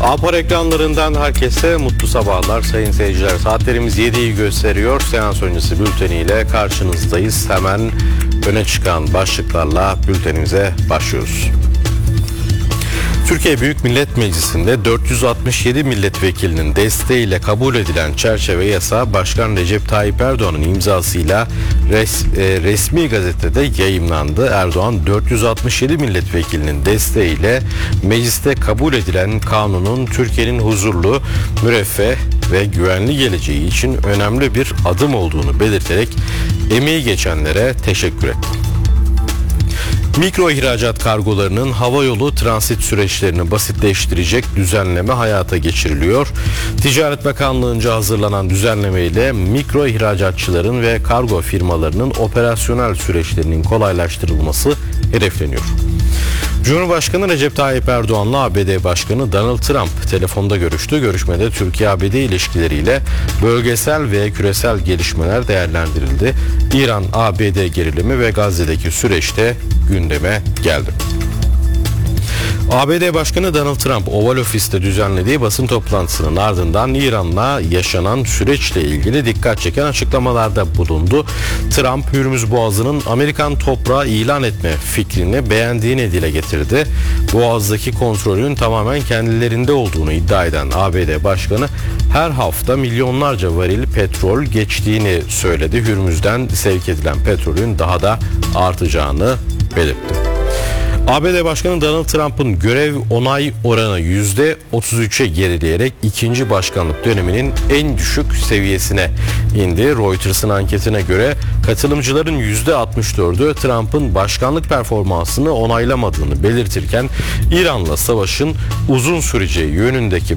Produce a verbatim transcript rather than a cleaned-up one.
Apar ekranlarından herkese mutlu sabahlar sayın seyirciler. Saatlerimiz yediyi gösteriyor. Seans öncesi bülteniyle karşınızdayız. Hemen öne çıkan başlıklarla bültenimize başlıyoruz. Türkiye Büyük Millet Meclisi'nde dört yüz altmış yedi milletvekilinin desteğiyle kabul edilen çerçeve yasa Başkan Recep Tayyip Erdoğan'ın imzasıyla res, e, resmi gazetede yayımlandı. Erdoğan dört yüz altmış yedi milletvekilinin desteğiyle mecliste kabul edilen kanunun Türkiye'nin huzurlu, müreffeh ve güvenli geleceği için önemli bir adım olduğunu belirterek emeği geçenlere teşekkür etti. Mikro ihracat kargolarının havayolu transit süreçlerini basitleştirecek düzenleme hayata geçiriliyor. Ticaret Bakanlığı'nca hazırlanan düzenleme ile mikro ihracatçıların ve kargo firmalarının operasyonel süreçlerinin kolaylaştırılması hedefleniyor. Cumhurbaşkanı Recep Tayyip Erdoğan'la A B D Başkanı Donald Trump telefonda görüştü. Görüşmede Türkiye-A B D ilişkileriyle bölgesel ve küresel gelişmeler değerlendirildi. İran-A B D gerilimi ve Gazze'deki süreçte gündeme geldi. A B D Başkanı Donald Trump Oval Ofis'te düzenlediği basın toplantısının ardından İran'la yaşanan süreçle ilgili dikkat çeken açıklamalarda bulundu. Trump, Hürmüz Boğazı'nın Amerikan toprağı ilan etme fikrini beğendiğini dile getirdi. Boğaz'daki kontrolün tamamen kendilerinde olduğunu iddia eden A B D Başkanı her hafta milyonlarca varil petrol geçtiğini söyledi. Hürmüz'den sevk edilen petrolün daha da artacağını belirtti. A B D Başkanı Donald Trump'ın görev onay oranı yüzde otuz üçe gerileyerek ikinci başkanlık döneminin en düşük seviyesine indi. Reuters'ın anketine göre katılımcıların yüzde altmış dördü Trump'ın başkanlık performansını onaylamadığını belirtirken İran'la savaşın uzun süreceği yönündeki